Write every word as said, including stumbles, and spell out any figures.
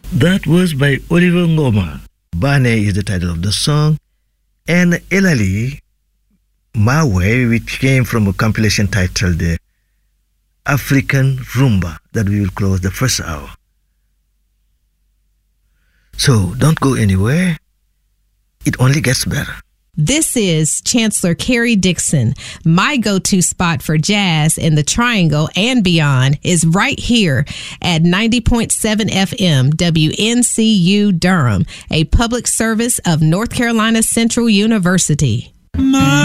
That was by Oliver Ngoma. Bane is the title of the song. And Elali, Mawe, which came from a compilation titled the African Rumba, that we will close the first hour. So don't go anywhere. It only gets better. This is Chancellor Kerry Dixon. My go-to spot for jazz in the Triangle and beyond is right here at ninety point seven F M W N C U Durham, a public service of North Carolina Central University. My